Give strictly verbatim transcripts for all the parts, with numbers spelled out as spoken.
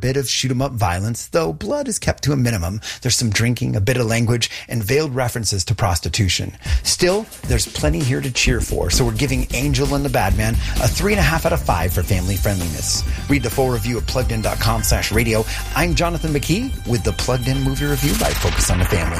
bit of shoot-'em-up violence, though blood is kept to a minimum. There's some drinking, a bit of language, and veiled references to prostitution. Still, there's plenty here to cheer for, so we're giving Angel and the Badman a three and a half out of five for family friendliness. Read the full review at pluggedin.com slash radio. I'm Jonathan McKee with the Plugged In Movie Review by Focus on the Family.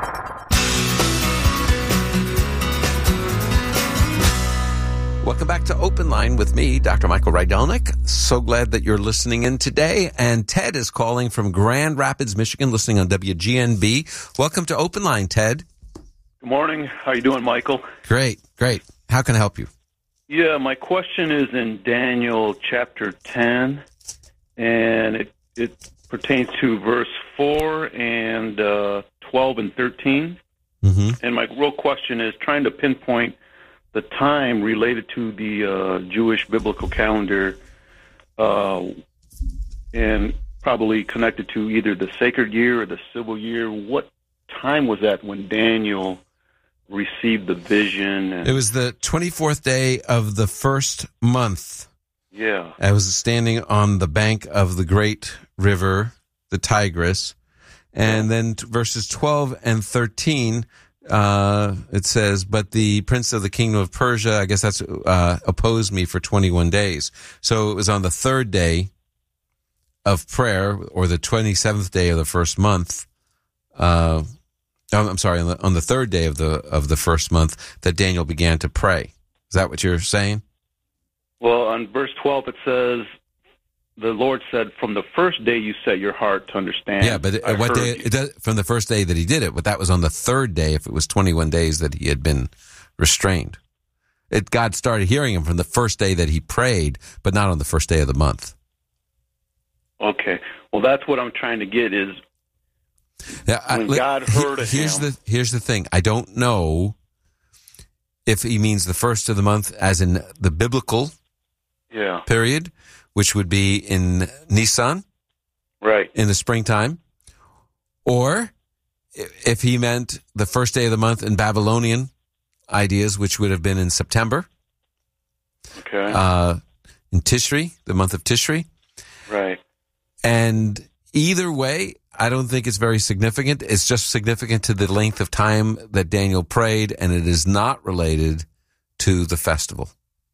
Welcome back to Open Line with me, Doctor Michael Rydelnik. So glad that you're listening in today. And Ted is calling from Grand Rapids, Michigan, listening on W G N B. Welcome to Open Line, Ted. Good morning. How you doing, Michael? Great, great. How can I help you? Yeah, my question is in Daniel chapter ten, and it, it pertains to verse four and uh, twelve and thirteen. Mm-hmm. And my real question is trying to pinpoint the time related to the uh, Jewish biblical calendar, uh, and probably connected to either the sacred year or the civil year. What time was that when Daniel received the vision? And, it was the twenty-fourth day of the first month. Yeah. I was standing on the bank of the great river, the Tigris, and then t- verses twelve and thirteen, Uh, it says, but the prince of the kingdom of Persia, I guess that's, uh, opposed me for twenty-one days. So it was on the third day of prayer, or the twenty-seventh day of the first month, uh, I'm sorry, on the, on the third day of the, of the first month that Daniel began to pray. Is that what you're saying? Well, on verse twelve, it says, the Lord said, from the first day you set your heart to understand. Yeah, but it, what day, it does, from the first day that he did it, but that was on the third day if it was twenty-one days that he had been restrained. It, God started hearing him from the first day that he prayed, but not on the first day of the month. Okay. Well, that's what I'm trying to get is now, when I, God heard he, here's of him. The, here's the thing. I don't know if he means the first of the month as in the biblical yeah. period, which would be in Nisan, right, in the springtime, or if he meant the first day of the month in Babylonian ideas, which would have been in September, okay, uh, in Tishri, the month of Tishri, right. And either way, I don't think it's very significant. It's just significant to the length of time that Daniel prayed, and it is not related to the festival.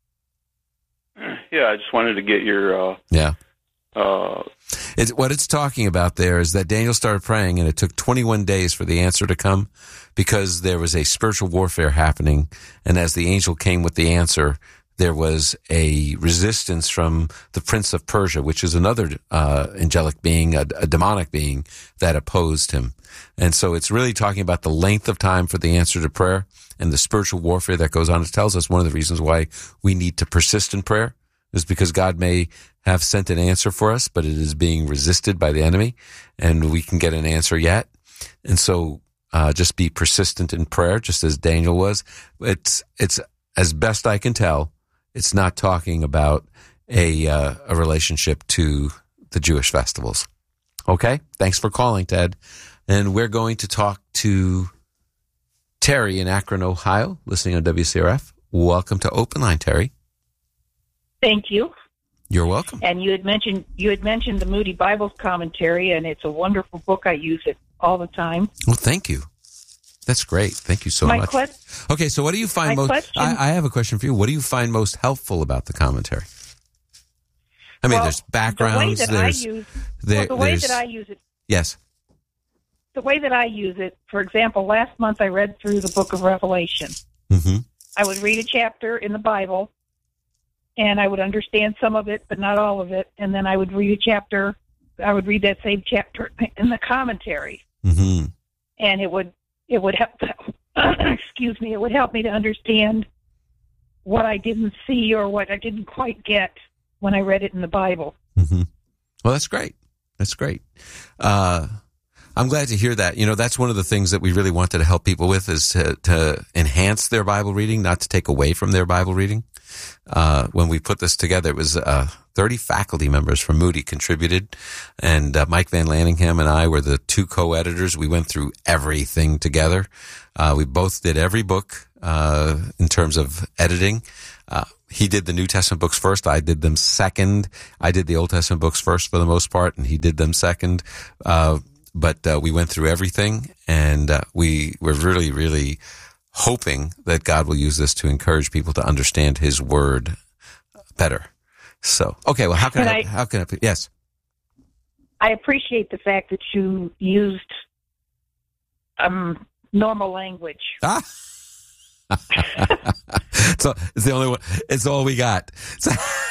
Yeah, I just wanted to get your... Uh, yeah. Uh, it's, what it's talking about there is that Daniel started praying, and it took twenty-one days for the answer to come because there was a spiritual warfare happening, and as the angel came with the answer, there was a resistance from the prince of Persia, which is another uh, angelic being, a, a demonic being, that opposed him. And so it's really talking about the length of time for the answer to prayer and the spiritual warfare that goes on. It tells us one of the reasons why we need to persist in prayer is because God may have sent an answer for us, but it is being resisted by the enemy, and we can get an answer yet. And so uh, just be persistent in prayer, just as Daniel was. It's, it's as best I can tell, it's not talking about a uh, a relationship to the Jewish festivals. Okay? Thanks for calling, Ted. And we're going to talk to Terry in Akron, Ohio, listening on W C R F. Welcome to Open Line, Terry. Thank you. You're welcome. And you had mentioned you had mentioned the Moody Bible commentary, and it's a wonderful book. I use it all the time. Well, thank you. That's great. Thank you so my much. Que- okay, so what do you find most... Question, I, I have a question for you. What do you find most helpful about the commentary? I mean, well, there's backgrounds, the way that there's... I use, there, well, the way there's, that I use it... Yes. The way that I use it, for example, last month I read through the book of Revelation. Mm-hmm. I would read a chapter in the Bible, and I would understand some of it, but not all of it. And then I would read a chapter, I would read that same chapter in the commentary. Mm-hmm. And it would, it would help, excuse me, it would help me to understand what I didn't see or what I didn't quite get when I read it in the Bible. Mm-hmm. Well, that's great. That's great. Uh, I'm glad to hear that. You know, that's one of the things that we really wanted to help people with is to, to enhance their Bible reading, not to take away from their Bible reading. Uh, when we put this together, it was uh, thirty faculty members from Moody contributed, and uh, Mike Van Lanningham and I were the two co-editors. We went through everything together. Uh, we both did every book uh, in terms of editing. Uh, he did the New Testament books first. I did them second. I did the Old Testament books first for the most part, and he did them second. Uh, but uh, we went through everything, and uh, we were really, really hoping that God will use this to encourage people to understand his word better. So, okay, well, how can, can I, I, how can I, yes. I appreciate the fact that you used um, normal language. Ah. So it's the only one, it's all we got. So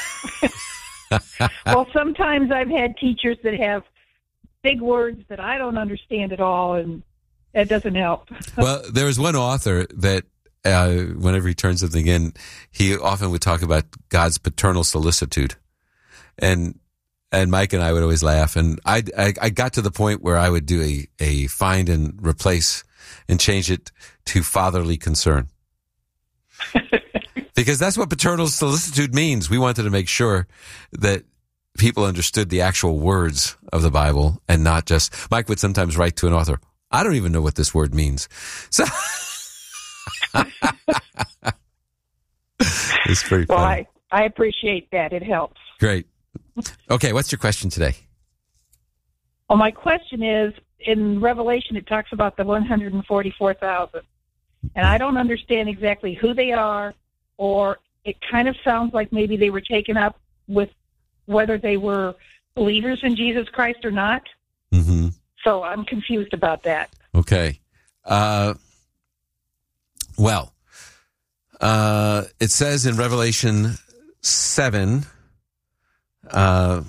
well, sometimes I've had teachers that have big words that I don't understand at all, and that doesn't help. Well, there was one author that uh, whenever he turns something in, he often would talk about God's paternal solicitude. And and Mike and I would always laugh. And I, I, I got to the point where I would do a, a find and replace and change it to fatherly concern. Because that's what paternal solicitude means. We wanted to make sure that people understood the actual words of the Bible and not just, Mike would sometimes write to an author, I don't even know what this word means. So it's pretty funny. Well, I, I appreciate that. It helps. Great. Okay, what's your question today? Well, my question is, in Revelation, it talks about the one hundred forty-four thousand. And I don't understand exactly who they are, or it kind of sounds like maybe they were taken up with whether they were believers in Jesus Christ or not. Mm-hmm. So I'm confused about that. Okay. Uh, well, uh, it says in Revelation seven, uh,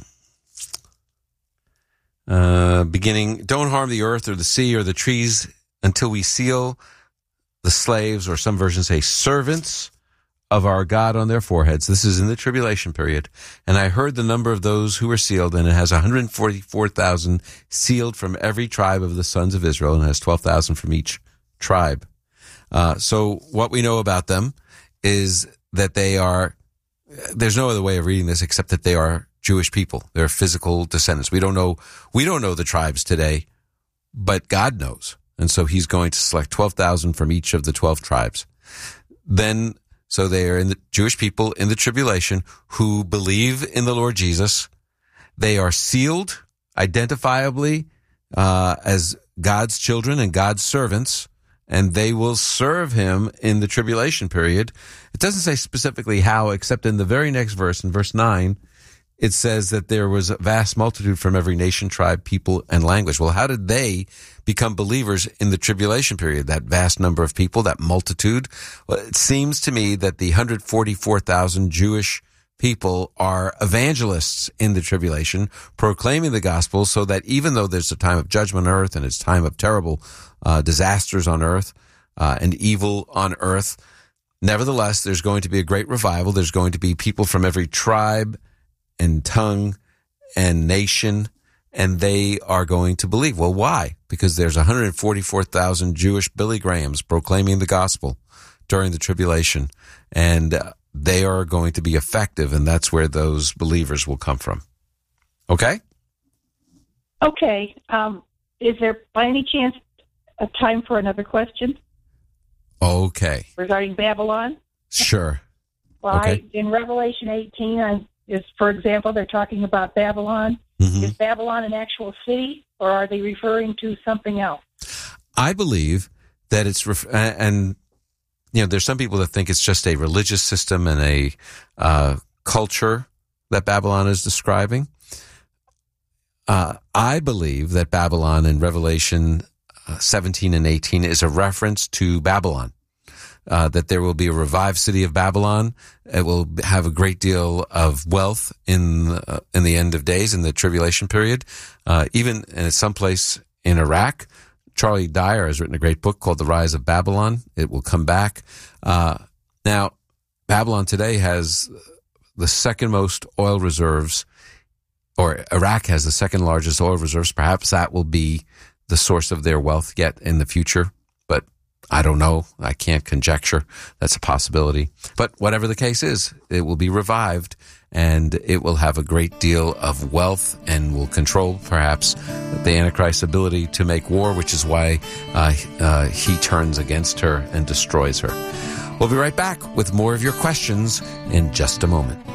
uh, beginning, don't harm the earth or the sea or the trees until we seal the slaves, or some versions say servants of our God on their foreheads. This is in the tribulation period. And I heard the number of those who were sealed, and it has one hundred forty-four thousand sealed from every tribe of the sons of Israel, and it has twelve thousand from each tribe. Uh, so what we know about them is that they are, there's no other way of reading this except that they are Jewish people. They're physical descendants. We don't know, we don't know the tribes today, but God knows. And so he's going to select twelve thousand from each of the twelve tribes. Then, so they are in the Jewish people in the tribulation who believe in the Lord Jesus. They are sealed identifiably uh, as God's children and God's servants, and they will serve him in the tribulation period. It doesn't say specifically how, except in the very next verse, in verse nine, it says that there was a vast multitude from every nation, tribe, people, and language. Well, how did they become believers in the tribulation period? That vast number of people, that multitude? Well, it seems to me that the one hundred forty-four thousand Jewish people are evangelists in the tribulation, proclaiming the gospel, so that even though there's a time of judgment on earth and it's time of terrible uh, disasters on earth uh, and evil on earth, nevertheless, there's going to be a great revival. There's going to be people from every tribe and tongue and nation, and they are going to believe. Well, why? Because there's one hundred forty-four thousand Jewish Billy Grahams proclaiming the gospel during the tribulation, and uh, they are going to be effective, and that's where those believers will come from. Okay? Okay. Um, is there, by any chance, a time for another question? Okay. Regarding Babylon? Sure. Well, okay. I, in Revelation eighteen, I Is, for example, they're talking about Babylon. Mm-hmm. Is Babylon an actual city, or are they referring to something else? I believe that it's, ref- and, you know, there's some people that think it's just a religious system and a uh, culture that Babylon is describing. Uh, I believe that Babylon in Revelation uh, seventeen and eighteen is a reference to Babylon. Uh, that there will be a revived city of Babylon. It will have a great deal of wealth in uh, in the end of days, in the tribulation period. Uh, even in some place in Iraq, Charlie Dyer has written a great book called The Rise of Babylon. It will come back. Uh, now, Babylon today has the second most oil reserves, or Iraq has the second largest oil reserves. Perhaps that will be the source of their wealth yet in the future, but I don't know. I can't conjecture. That's a possibility. But whatever the case is, it will be revived, and it will have a great deal of wealth and will control, perhaps, the Antichrist's ability to make war, which is why uh, uh, he turns against her and destroys her. We'll be right back with more of your questions in just a moment.